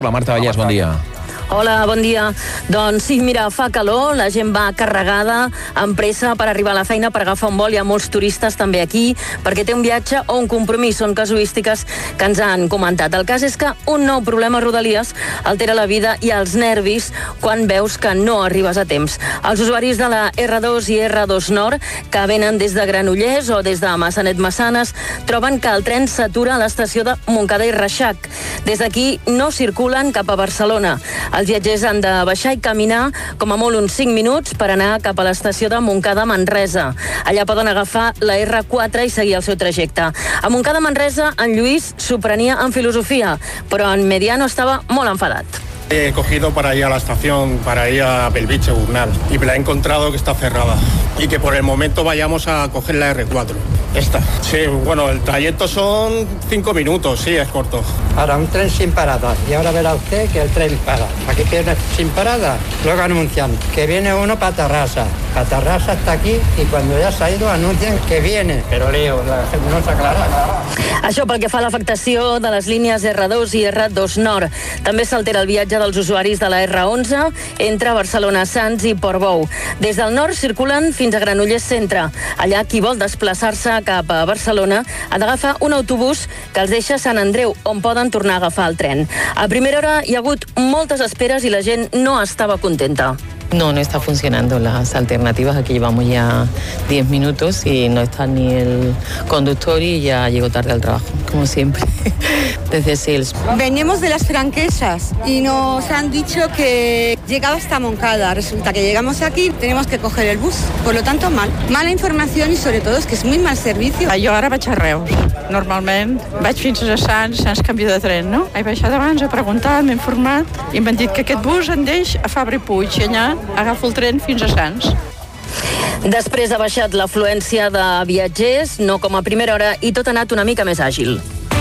La Marta Vallès, bon dia. Hola, bon dia. Doncs sí, mira, fa calor, la gent va carregada, amb pressa per arribar a la feina, per agafar un vol. Hi ha molts turistes també aquí, perquè té un viatge o un compromís. Són casuístiques que ens han comentat. El cas és que un nou problema a Rodalies altera la vida i els nervis quan veus que no arribes a temps. Els usuaris de la R2 i R2 Nord, que venen des de Granollers o des de Massanet-Massanes, troben que el tren s'atura a l'estació de Montcada i Reixac. Des d'aquí no circulen cap a Barcelona. Els viatgers han de baixar i caminar com a molt uns 5 minuts per anar cap a l'estació de Montcada-Manresa. Allà poden agafar la R4 i seguir el seu trajecte. A Montcada-Manresa, en Lluís s'ho prenia en filosofia, però en Mediano estava molt enfadat. He cogido para ir a la estación, para ir a Belviche, Burnal, y me la he encontrado que está cerrada. Y que por el momento vayamos a coger la R4. Esta. Sí, bueno, el trayecto son 5 minutos, sí, es corto. Ahora un tren sin parada. Y ahora verá usted que el tren para. Aquí viene sin parada. Luego anuncian que viene uno para Tarrasa. Para Tarrasa está aquí y cuando ya se ha ido anuncian que viene. Pero lío, la gente no s'aclara. Això pel que fa a l'afectació de les línies R2 i R2 Nord. També s'altera el viatge dels usuaris de la R11 entre Barcelona-Sants i Portbou. Des del nord circulen fins a Granollers Centre. Allà qui vol desplaçar-se cap a Barcelona ha d'agafar un autobús que els deixa a Sant Andreu, on poden tornar a agafar el tren. A primera hora hi ha hagut moltes esperes i la gent no estava contenta. No está funcionando las alternativas. Aquí llevamos ya 10 minutos y no está ni el conductor y ya llego tarde al trabajo, como siempre, desde Sils. Venimos de las Franquesas y nos han dicho que llegaba hasta Montcada. Resulta que llegamos aquí, tenemos que coger el bus. Por lo tanto, mala información y sobre todo es que es muy mal servicio. Jo ara vaig a Reus. Normalment vaig fins a Sants canvio de tren, no? He baixat abans, he preguntat, m'he informat i m'han dit que aquest bus em deix a Fabra i Puig i allà agafo el tren fins a Sants. Després ha baixat l'afluència de viatgers, no com a primera hora, i tot ha anat una mica més àgil.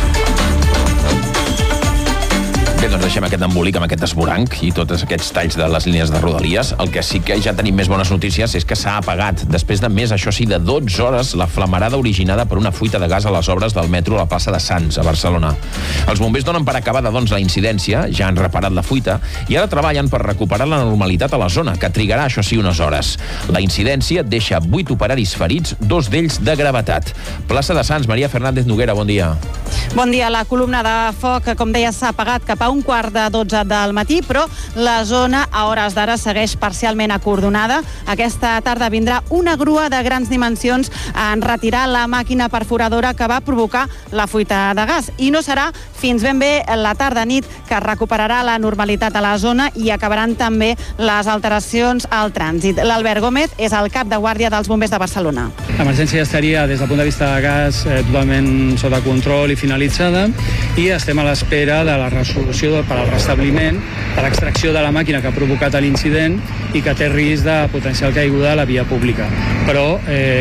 Bé, doncs deixem aquest embolic amb aquest esvoranc i tots aquests talls de les línies de Rodalies. El que sí que ja tenim més bones notícies és que s'ha apagat, després de més, això sí, de 12 hores, la flamarada originada per una fuita de gas a les obres del metro a la plaça de Sants, a Barcelona. Els bombers donen per acabada, doncs, la incidència, ja han reparat la fuita, i ara treballen per recuperar la normalitat a la zona, que trigarà, això sí, unes hores. La incidència deixa 8 operaris ferits, 2 d'ells de gravetat. Plaça de Sants, Maria Fernández Noguera, bon dia. Bon dia. La columna de foc, com deia, s'ha apagat cap a 1:15 del matí, però la zona a hores d'ara segueix parcialment acordonada. Aquesta tarda vindrà una grua de grans dimensions a retirar la màquina perforadora que va provocar la fuita de gas. I no serà fins ben bé la tarda-nit que es recuperarà la normalitat a la zona i acabaran també les alteracions al trànsit. L'Albert Gómez és el cap de guàrdia dels bombers de Barcelona. L'emergència estaria, des del punt de vista de gas, totalment sota control i finalitzada, i estem a l'espera de la resolució per al restabliment, per l'extracció de la màquina que ha provocat l'incident i que té risc de potencial caiguda a la via pública. Però,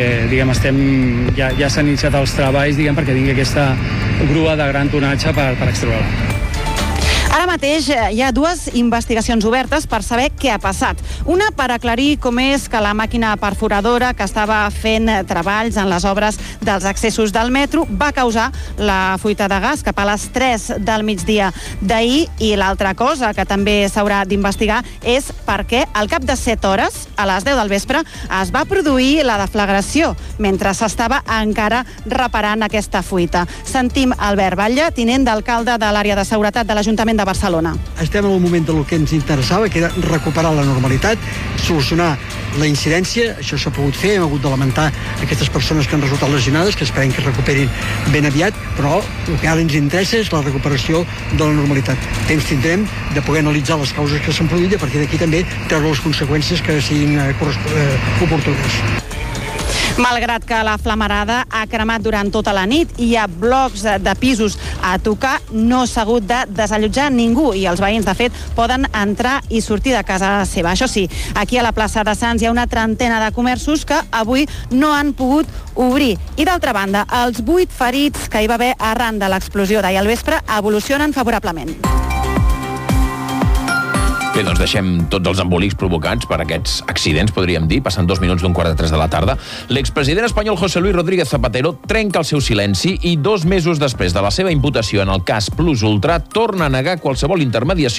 ja s'han iniciat els treballs, perquè vingui aquesta grua de gran tonatge per extreure-la. Ara mateix hi ha 2 investigacions obertes per saber què ha passat. Una per aclarir com és que la màquina perforadora que estava fent treballs en les obres dels accessos del metro va causar la fuita de gas cap a les 3 del migdia d'ahir, i l'altra cosa que també s'haurà d'investigar és per què al cap de 7 hores, a les 10 del vespre, es va produir la deflagració mentre s'estava encara reparant aquesta fuita. Sentim Albert Batlle, tinent d'alcalde de l'àrea de seguretat de l'Ajuntament de Barcelona. Estem en el moment del que ens interessava, que era recuperar la normalitat, solucionar la incidència. Això s'ha pogut fer, hem hagut de lamentar aquestes persones que han resultat lesionades, que esperem que es recuperin ben aviat, però el que ara ens interessa és la recuperació de la normalitat. Temps tindrem de poder analitzar les causes que s'han produït i a partir d'aquí també treure les conseqüències que siguin oportunes. Malgrat que la flamarada ha cremat durant tota la nit i hi ha blocs de pisos a tocar, no s'ha hagut de desallotjar ningú i els veïns, de fet, poden entrar i sortir de casa seva. Això sí, aquí a la plaça de Sants hi ha una trentena de comerços que avui no han pogut obrir. I d'altra banda, els 8 ferits que hi va haver arran de l'explosió d'ahir al vespre evolucionen favorablement. Bé, Bé, doncs deixem tots els embolics provocats per aquests accidents, podríem dir, passant 2 minuts d'un 2:45 de la tarda. L'expresident espanyol José Luis Rodríguez Zapatero trenca el seu silenci i 2 mesos després de la seva imputació en el cas Plus Ultra torna a negar qualsevol intermediació